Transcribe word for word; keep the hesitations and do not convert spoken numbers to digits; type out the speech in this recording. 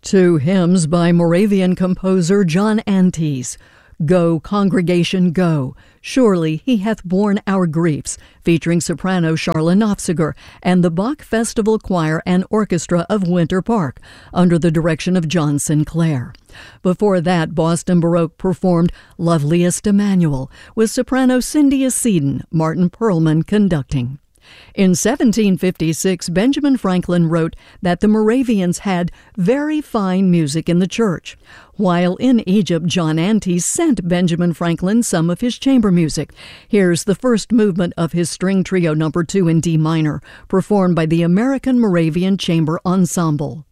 Two hymns by Moravian composer John Antes. Go, Congregation, Go. Surely He hath borne our griefs, featuring soprano Charla Nofziger and the Bach Festival Choir and Orchestra of Winter Park, under the direction of John Sinclair. Before that, Boston Baroque performed Loveliest Emmanuel, with soprano Cynthia Seddon, Martin Perlman conducting. In seventeen fifty-six, Benjamin Franklin wrote that the Moravians had very fine music in the church. While in Egypt, John Antes sent Benjamin Franklin some of his chamber music. Here's the first movement of his String Trio number two in D minor, performed by the American Moravian Chamber Ensemble.